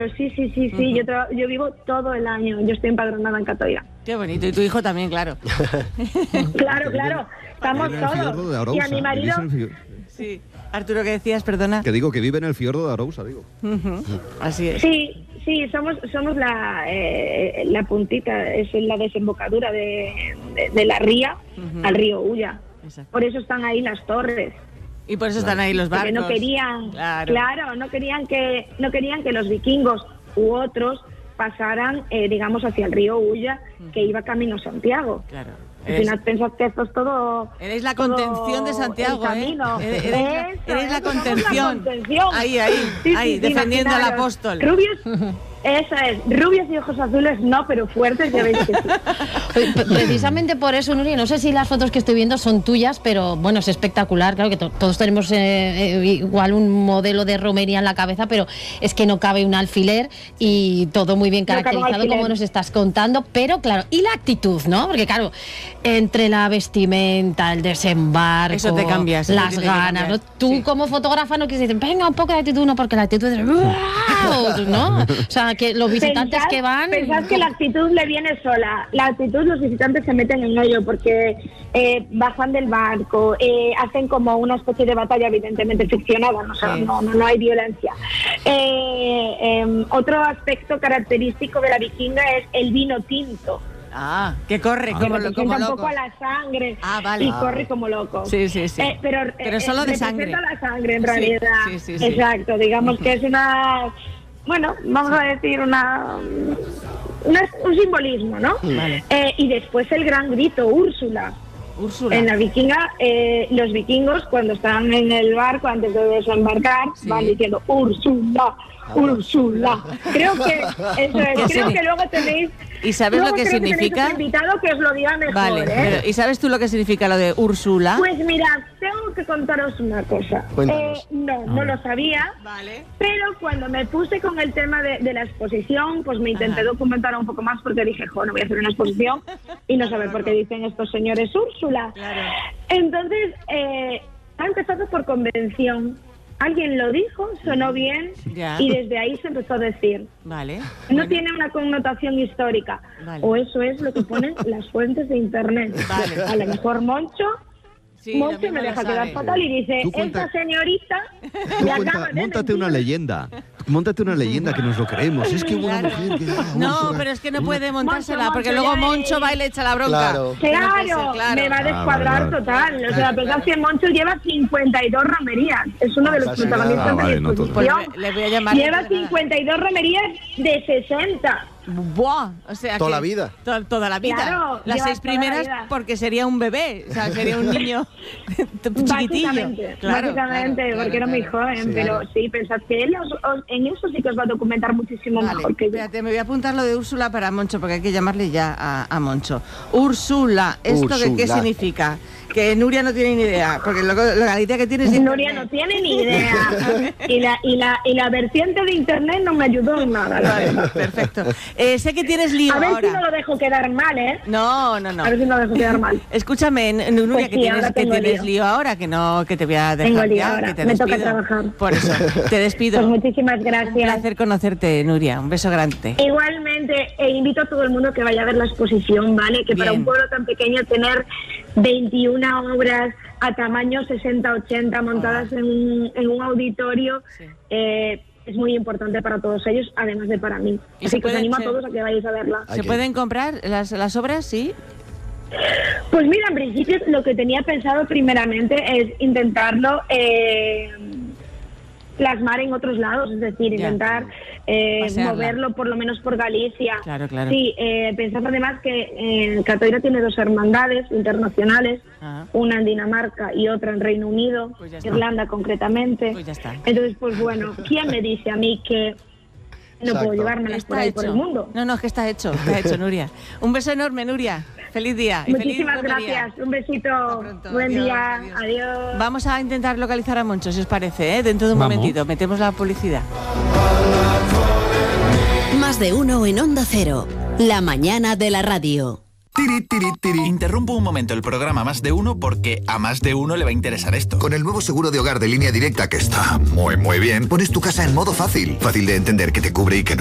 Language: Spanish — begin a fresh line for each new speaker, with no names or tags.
Sí. Yo vivo todo el año. Yo estoy empadronada en Catoira.
Qué bonito. Y tu hijo también, claro.
Claro. Estamos todos. Y a mi marido...
Sí. Arturo, ¿qué decías? Perdona.
Que digo que vive en el fiordo de Arousa, digo.
Así es.
Sí, somos la puntita, es la desembocadura de la ría al río Ulla. Exacto. Por eso están ahí las torres.
Y por eso están ahí los barcos.
Porque no querían que los vikingos u otros pasaran, digamos, hacia el río Ulla, que iba camino a Santiago. Claro. Al final pensás que esto es todo...
Eres la contención de Santiago, Eres la contención. Ahí, defendiendo al apóstol.
Rubios, eso es, rubios y ojos azules no, pero fuertes ya veis que sí.
Precisamente por eso, Nuria, no sé si las fotos que estoy viendo son tuyas, pero bueno, es espectacular, claro que todos tenemos igual un modelo de romería en la cabeza, pero es que no cabe un alfiler y todo muy bien caracterizado como nos estás contando, pero claro, y la actitud, ¿no? Porque claro, entre la vestimenta, el desembarco,
eso te cambias,
las ganas, ¿no? Tú como fotógrafa no quieres decir, venga, un poco de actitud, no, porque la actitud es ¡wow! ¿no? O sea, que los visitantes que van...
Pensad que la actitud le viene sola. La actitud, los visitantes se meten en ello porque bajan del barco, hacen como una especie de batalla evidentemente ficcionada, no hay violencia. Otro aspecto característico de la vikinga es el vino tinto.
Ah, que corre como loco.
Un poco a la sangre y corre como loco.
Sí.
Pero
solo de sangre.
La sangre en realidad.
Sí.
Exacto, digamos que es una... Bueno, vamos a decir un simbolismo, ¿no? Vale. Y después el gran grito, Úrsula. En la vikinga, los vikingos cuando están en el barco antes de desembarcar van diciendo Úrsula. Creo que eso es. Creo que luego tenéis...
¿Y sabes lo que significa?
Un invitado que os lo diga mejor.
Vale, pero ¿y sabes tú lo que significa lo de Úrsula?
Pues mira, tengo que contaros una cosa. No lo sabía. Vale. Pero cuando me puse con el tema de la exposición, pues me intenté documentar un poco más porque dije, no voy a hacer una exposición y no saber por qué dicen estos señores Úrsula. Claro. Entonces, ha empezado por convención. Alguien lo dijo, sonó bien y desde ahí se empezó a decir. Vale. No tiene una connotación histórica. Vale. O eso es lo que ponen las fuentes de internet. Vale. A lo mejor Moncho me deja quedar fatal y dice, esta señorita me acaba de
Móntate una leyenda. Móntate una leyenda que nos lo creemos. Es que hubo una mujer que...
No, pero es que no puede montársela porque luego Moncho va y le echa la bronca.
Claro, me va a descuadrar total. O sea, pensad que Moncho lleva 52 romerías. Es uno de los protagonistas de la exposición.
Le voy a llamar.
Lleva 52 romerías de 60.
Buah, o sea,
toda la vida.
Toda la vida.
Claro,
las 6 primeras porque sería un bebé, o sea, sería un niño chiquitillo.
Básicamente, porque era muy joven, pero sí, pensad que él en eso sí que os va a documentar muchísimo mejor que yo.
Espérate, me voy a apuntar lo de Úrsula para Moncho, porque hay que llamarle ya a Moncho. Úrsula, ¿esto qué significa? Que Nuria no tiene ni idea, porque la idea que tiene es...
Nuria no tiene ni idea. y la vertiente de internet no me ayudó en nada, la verdad.
Perfecto. Sé que tienes lío ahora.
A ver si no lo dejo quedar mal, ¿eh?
No.
A ver si no lo dejo quedar mal.
Escúchame, Nuria, pues que tienes lío ahora, que te voy a dejar.
Tengo lío ahora, me toca trabajar.
Por eso, te despido.
Pues muchísimas gracias.
Un placer conocerte, Nuria. Un beso grande.
Igualmente, invito a todo el mundo que vaya a ver la exposición, ¿vale? Que para un pueblo tan pequeño tener 21 obras a tamaño 60-80 montadas en un auditorio es muy importante para todos ellos, además de para mí. Así que os animo a todos a que vayáis a verla.
¿Se pueden comprar las obras? Sí.
Pues mira, en principio lo que tenía pensado primeramente es intentarlo plasmar en otros lados, es decir, intentar moverlo por lo menos por Galicia. Claro. Sí, pensando además que Catoira tiene 2 hermandades internacionales, una en Dinamarca y otra en Reino Unido, Irlanda concretamente. Pues ya está. Entonces, pues bueno, ¿quién me dice a mí que no puedo llevármelas por ahí por el mundo?
No, es que está hecho, Nuria. Un beso enorme, Nuria. Feliz día.
Muchísimas gracias. Un besito. Buen día. Adiós.
Vamos a intentar localizar a Moncho, si os parece, dentro de un momentito. Metemos la publicidad.
Más de uno en Onda Cero. La mañana de la radio.
Tiri, tiri, tiri. Interrumpo un momento el programa Más de Uno porque a más de uno le va a interesar esto.
Con el nuevo seguro de hogar de Línea Directa, que está muy, muy bien, pones tu casa en modo fácil. Fácil de entender que te cubre y que no